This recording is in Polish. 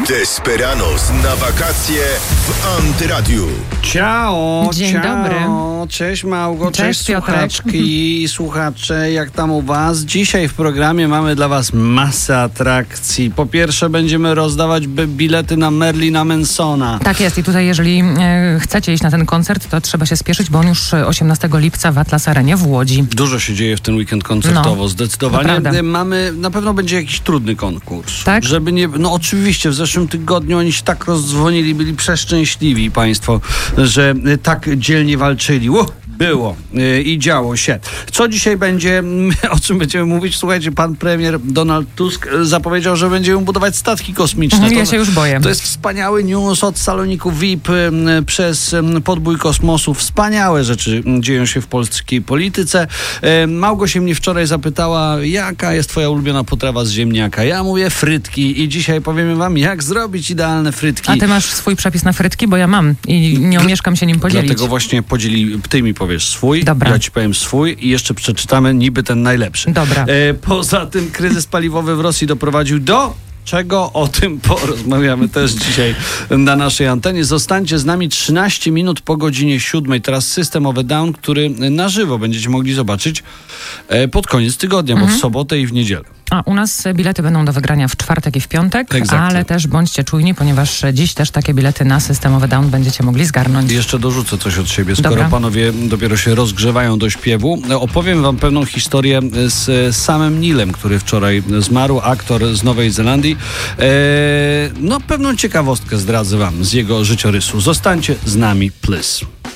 Desperados na wakacje w Antyradiu. Ciao, Dzień dobry. Cześć Małgo, Cześć, słuchaczki i słuchacze, jak tam u was? Dzisiaj w programie mamy dla was masę atrakcji. Po pierwsze będziemy rozdawać bilety na Marilina Mansona. Tak jest i tutaj jeżeli chcecie iść na ten koncert, to trzeba się spieszyć, bo on już 18 lipca w Atlas Arenie w Łodzi. Dużo się dzieje w ten weekend koncertowo, zdecydowanie. Naprawdę. Na pewno będzie jakiś trudny konkurs. Tak? Żeby nie, no oczywiście, w zeszłym tygodniu oni się tak rozdzwonili, byli przeszczęśliwi państwo, że tak dzielnie walczyli. Było i działo się. Co dzisiaj będzie, o czym będziemy mówić? Słuchajcie, pan premier Donald Tusk zapowiedział, że będziemy budować statki kosmiczne. Ja się już boję. To jest wspaniały news od saloniku VIP przez podbój kosmosu. Wspaniałe rzeczy dzieją się w polskiej polityce. Małgo się mnie wczoraj zapytała, jaka jest twoja ulubiona potrawa z ziemniaka. Ja mówię frytki i dzisiaj powiemy wam, jak zrobić idealne frytki. A ty masz swój przepis na frytki? Bo ja mam i nie omieszkam się nim podzielić. Dlatego właśnie ty mi powiesz swój, Dobra. Ja ci powiem swój i jeszcze przeczytamy niby ten najlepszy. Dobra. Poza tym kryzys paliwowy w Rosji doprowadził do czego? O tym porozmawiamy też dzisiaj na naszej antenie. Zostańcie z nami 13 minut po godzinie 7. Teraz systemowy down, który na żywo będziecie mogli zobaczyć pod koniec tygodnia, bo w sobotę i w niedzielę. A u nas bilety będą do wygrania w czwartek i w piątek, Exactly. ale też bądźcie czujni, ponieważ dziś też takie bilety na systemowy down będziecie mogli zgarnąć. Jeszcze dorzucę coś od siebie. Skoro Dobra. panowie dopiero się rozgrzewają do śpiewu, opowiem wam pewną historię z Samem Neilem, który wczoraj zmarł, aktor z Nowej Zelandii. No pewną ciekawostkę zdradzę wam z jego życiorysu. Zostańcie z nami, please.